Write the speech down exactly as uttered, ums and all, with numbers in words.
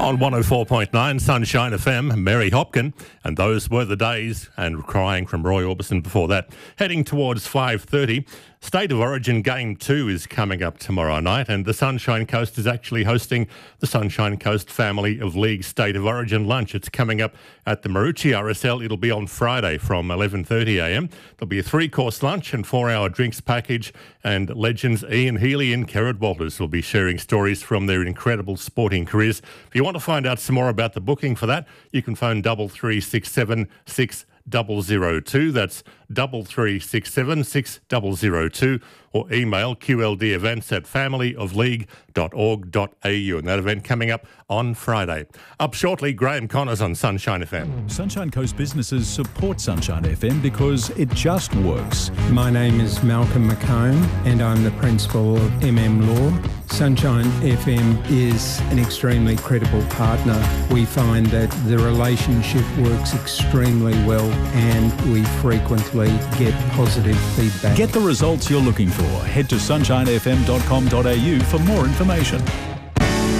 On one oh four point nine Sunshine F M, Mary Hopkin, and those were the days, and Crying from Roy Orbison before that. Heading towards five thirty, State of Origin Game two is coming up tomorrow night, and the Sunshine Coast is actually hosting the Sunshine Coast Family of League State of Origin lunch. It's coming up at the Maroochy R S L. It'll be on Friday from eleven thirty a m. There'll be a three-course lunch and four-hour drinks package, and legends Ian Healy and Kerrod Walters will be sharing stories from their incredible sporting careers. If you want to find out some more about the booking for that, you can phone double three six seven six double zero two. That's double three six seven six double zero two, or email q l d events at family of league dot org dot a u. And that event coming up on Friday. Up shortly, Graham Connors on Sunshine F M. Sunshine Coast businesses support Sunshine F M because it just works. My name is Malcolm McComb and I'm the principal of M M Law. Sunshine F M is an extremely credible partner. We find that the relationship works extremely well and we frequently get positive feedback. Get the results you're looking for. Head to sunshine f m dot com dot a u for more information.